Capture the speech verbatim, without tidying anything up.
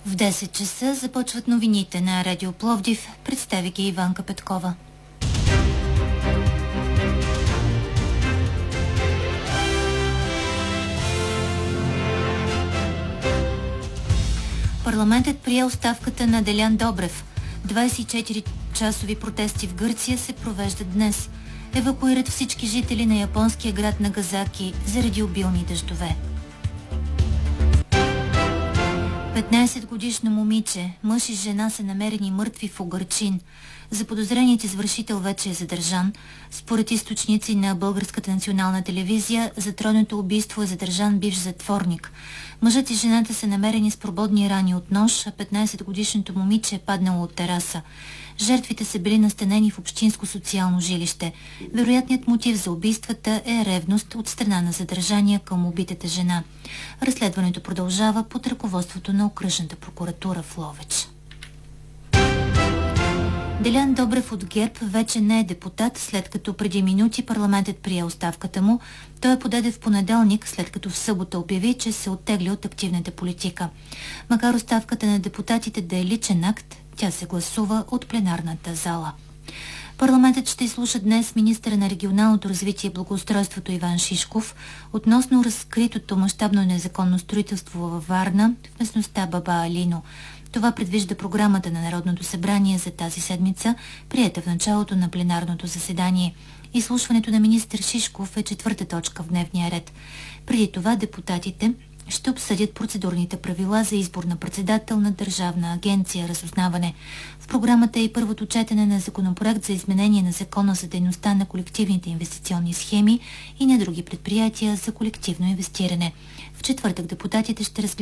В десет часа започват новините на Радио Пловдив. Представи ги Иванка Петкова. Парламентът прие оставката на Делян Добрев. двадесет и четири часови протести в Гърция се провеждат днес. Евакуират всички жители на японския град Нагасаки заради обилни дъждове. петнадесетгодишно момиче, мъж и жена са намерени мъртви в Угърчин. Заподозреният извършител вече е задържан. Според източници на Българската национална телевизия, за тройното убийство е задържан бивш затворник. Мъжът и жената са намерени с прободни рани от нож, а петнадесетгодишното момиче е паднало от тераса. Жертвите са били настанени в общинско социално жилище. Вероятният мотив за убийствата е ревност от страна на задържания към убитата жена. Разследването продължава под ръководството на окръжната прокуратура в Ловеч. Делян Добрев от ГЕРБ вече не е депутат, след като преди минути парламентът прие оставката му. Той я подаде в понеделник, след като в събота обяви, че се оттегли от активната политика. Макар оставката на депутатите да е личен акт, тя се гласува от пленарната зала. Парламентът ще изслуша днес министъра на регионалното развитие и благоустройството Иван Шишков относно разкритото мащабно незаконно строителство във Варна в местността Баба Алино. Това предвижда програмата на Народното събрание за тази седмица, приета в началото на пленарното заседание. Изслушването на министър Шишков е четвърта точка в дневния ред. Преди това депутатите ще обсъдят процедурните правила за избор на председател на Държавна агенция разузнаване. В програмата е и първото четене на законопроект за изменение на Закона за дейността на колективните инвестиционни схеми и на други предприятия за колективно инвестиране. В четвъртък депутатите ще разгледат